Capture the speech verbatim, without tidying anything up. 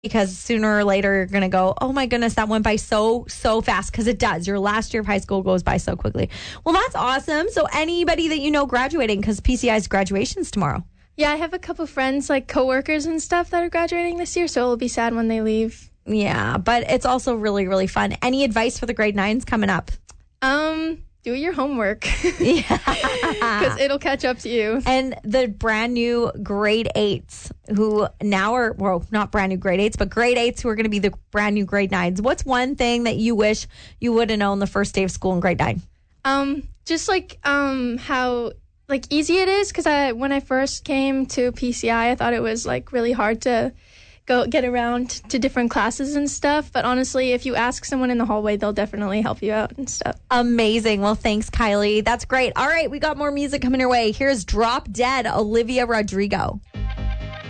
because sooner or later you're going to go, oh my goodness, that went by so, so fast, because it does. Your last year of high school goes by so quickly. Well, that's awesome. So anybody that you know graduating, because P C I's graduation's tomorrow. Yeah, I have a couple friends, like coworkers and stuff that are graduating this year, so it'll be sad when they leave. Yeah, but it's also really, really fun. Any advice for the grade nines coming up? Um, do your homework. Yeah. Because it'll catch up to you. And the brand new grade eights who now are, well, not brand new grade eights, but grade eights who are going to be the brand new grade nines. What's one thing that you wish you would have known the first day of school in grade nine? Um, just like um how like easy it is, because I when I first came to P C I, I thought it was like really hard to go get around to different classes and stuff. But honestly, if you ask someone in the hallway, they'll definitely help you out and stuff. Amazing. Well, thanks, Kylie. That's great. All right, we got more music coming your way. Here's Drop Dead, Olivia Rodrigo.